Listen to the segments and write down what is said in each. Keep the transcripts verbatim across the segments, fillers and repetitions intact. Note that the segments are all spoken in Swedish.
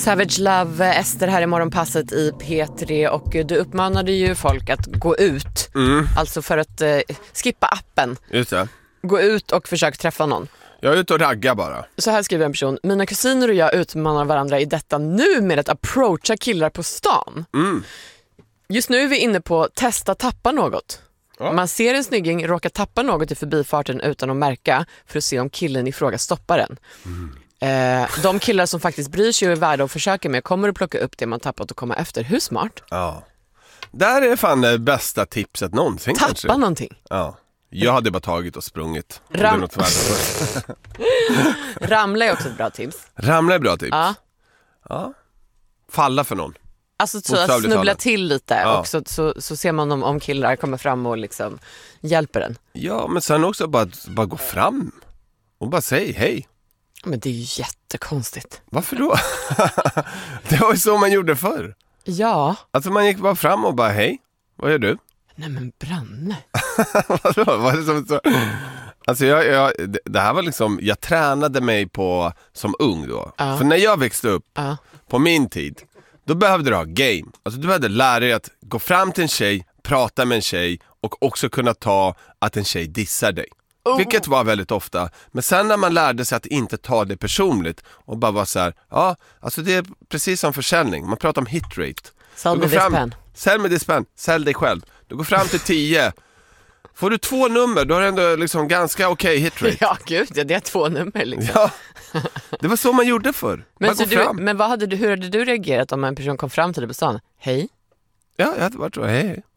Savage Love, Ester här i Morgonpasset i P tre. Och du uppmanade ju folk att gå ut. Mm. Alltså för att eh, skippa appen. Just det. Gå ut och försök träffa någon. Jag är ute och ragga bara. Så här skriver en person: mina kusiner och jag utmanar varandra i detta nu med att approacha killar på stan. Mm. Just nu är vi inne på testa tappa något. Ja. Man ser en snygging råka tappa något i förbifarten utan att märka, för att se om killen i fråga stoppar den. Mm. Eh, de killar som faktiskt bryr sig och är värda och försöker med kommer att plocka upp det man tappat och komma efter. Hur smart? Ja. Där är fan det bästa tipset någonsin. Tappa kanske. någonting. Ja. Jag hade bara tagit och sprungit. Ram- Något värdefullt. Ramla är också ett bra tips. Ramla är bra tips. Ja. Ja. Falla för någon. Alltså så att Bokstavligt snubbla talat. till lite. Ja. Och så, så, så ser man om, om killar kommer fram och liksom hjälper en. Ja, men sen också bara, bara gå fram och bara säg hej. Men det är ju jättekonstigt. Varför då? Det var ju så man gjorde förr. Ja. Alltså man gick bara fram och bara hej, vad gör du? Nej men Branne. Vadå? Var det som så? Alltså jag, jag, det här var liksom, jag tränade mig på som ung då. Ja. För när jag växte upp Ja. på min tid, då behövde du ha game. Alltså du behövde lära dig att gå fram till en tjej, prata med en tjej och också kunna ta att en tjej dissar dig. Oh. Vilket var väldigt ofta. Men sen när man lärde sig att inte ta det personligt och bara vara så här, ja, alltså det är precis som försäljning. Man pratar om hit rate. Sälj med dispen. Sälj med dispen, sälj dig själv. Du går fram till tio. Får du två nummer, då har du ändå liksom ganska okej okay hit rate. Ja, gud, det är två nummer liksom. Ja, det var så man gjorde förr. Men, så gå du, fram. men vad hade du, hur hade du reagerat om en person kom fram till dig på stan? Hej? Ja, jag hade varit så, hej, hej.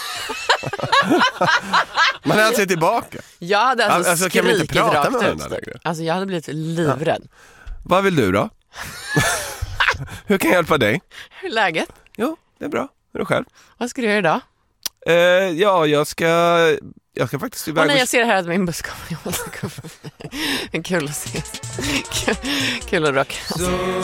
Man hade sig tillbaka. Jag hade alltså, Alltså, kan vi inte skrikit prata rakt med ut. varandra längre? Alltså jag hade blivit livrädd. Vad vill du då? Hur kan jag hjälpa dig? Hur är läget? Jo, det är bra. Är du själv? Vad ska du göra idag? Eh, ja, jag ska Jag ska faktiskt iväg. Åh nej, jag ser här att min buss kommer. Kul att ses. Kul att rocka.